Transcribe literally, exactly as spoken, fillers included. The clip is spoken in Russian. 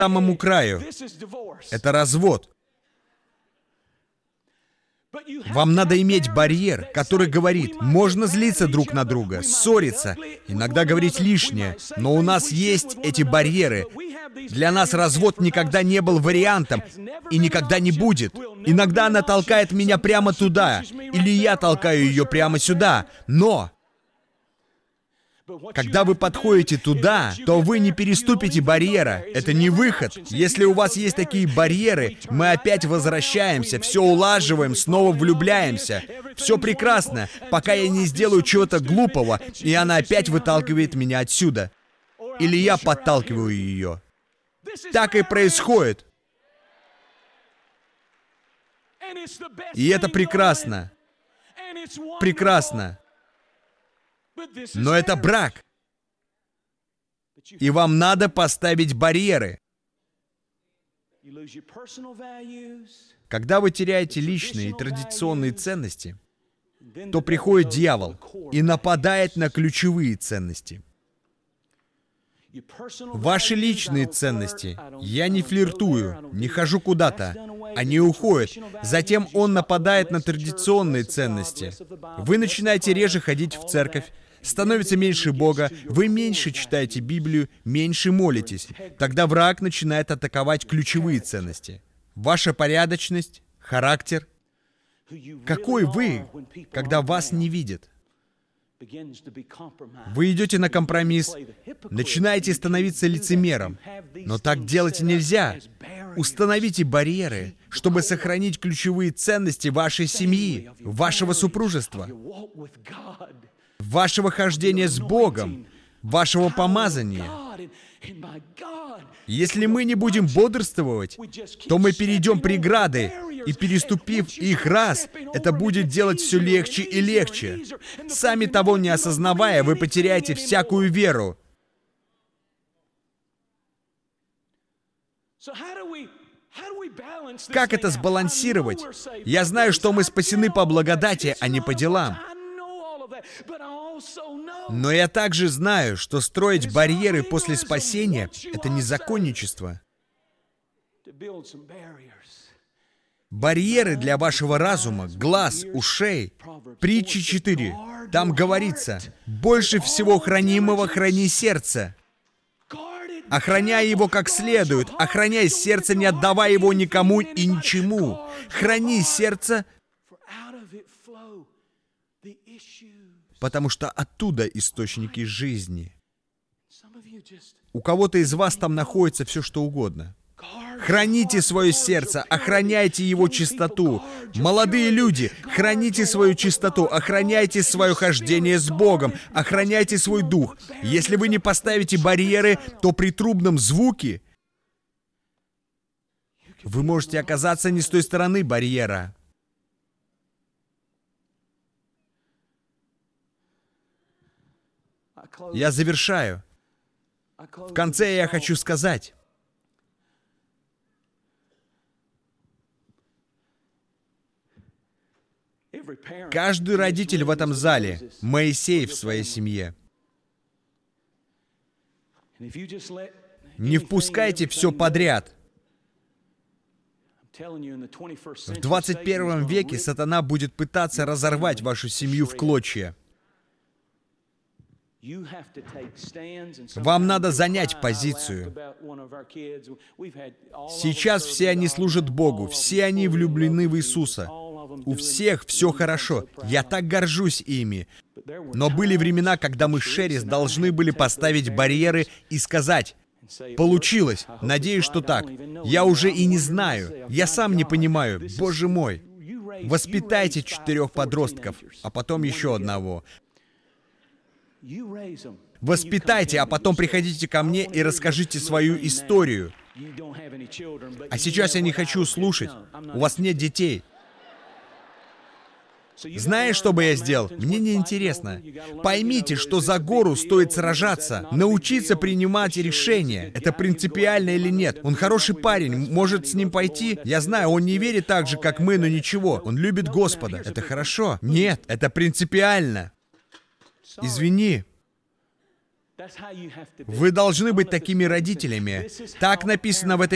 самому краю. Это развод. Вам надо иметь барьер, который говорит, можно злиться друг на друга, ссориться, иногда говорить лишнее, но у нас есть эти барьеры. Для нас развод никогда не был вариантом и никогда не будет. Иногда она толкает меня прямо туда, или я толкаю ее прямо сюда, но... Когда вы подходите туда, то вы не переступите барьера. Это не выход. Если у вас есть такие барьеры, мы опять возвращаемся, все улаживаем, снова влюбляемся. Все прекрасно, пока я не сделаю чего-то глупого, и она опять выталкивает меня отсюда. Или я подталкиваю ее. Так и происходит. И это прекрасно. Прекрасно. Но это брак. И вам надо поставить барьеры. Когда вы теряете личные и традиционные ценности, то приходит дьявол и нападает на ключевые ценности. Ваши личные ценности. Я не флиртую, не хожу куда-то. Они уходят. Затем он нападает на традиционные ценности. Вы начинаете реже ходить в церковь, становится меньше Бога, вы меньше читаете Библию, меньше молитесь. Тогда враг начинает атаковать ключевые ценности. Ваша порядочность, характер. Какой вы, когда вас не видят? Вы идете на компромисс, начинаете становиться лицемером. Но так делать нельзя. Установите барьеры, чтобы сохранить ключевые ценности вашей семьи, вашего супружества, вашего хождения с Богом, вашего помазания. Если мы не будем бодрствовать, то мы перейдем преграды, и переступив их раз, это будет делать все легче и легче. Сами того не осознавая, вы потеряете всякую веру. Как это сбалансировать? Я знаю, что мы спасены по благодати, а не по делам. Но я также знаю, что строить барьеры после спасения — это не законничество. Барьеры для вашего разума, глаз, ушей. Притча четыре. Там говорится, «Больше всего хранимого храни сердце». Охраняй его как следует. Охраняй сердце, не отдавай его никому и ничему. Храни сердце, потому что оттуда источники жизни. У кого-то из вас там находится все, что угодно. Храните свое сердце, охраняйте его чистоту. Молодые люди, храните свою чистоту, охраняйте свое хождение с Богом, охраняйте свой дух. Если вы не поставите барьеры, то при трубном звуке вы можете оказаться не с той стороны барьера. Я завершаю. В конце я хочу сказать, каждый родитель в этом зале — Моисей в своей семье. Не впускайте все подряд. В двадцать первом веке сатана будет пытаться разорвать вашу семью в клочья. Вам надо занять позицию. Сейчас все они служат Богу, все они влюблены в Иисуса. У всех все хорошо. Я так горжусь ими. Но были времена, когда мы с Шерис должны были поставить барьеры и сказать: «Получилось. Надеюсь, что так. Я уже и не знаю. Я сам не понимаю. Боже мой». Воспитайте четырех подростков, а потом еще одного. Воспитайте, а потом приходите ко мне и расскажите свою историю. А сейчас я не хочу слушать. У вас нет детей. Знаешь, что бы я сделал? Мне не интересно. Поймите, что за гору стоит сражаться, научиться принимать решения. Это принципиально или нет? Он хороший парень, может с ним пойти? Я знаю, он не верит так же, как мы, но ничего. Он любит Господа. Это хорошо? Нет, это принципиально. Извини. Вы должны быть такими родителями. Так написано в этой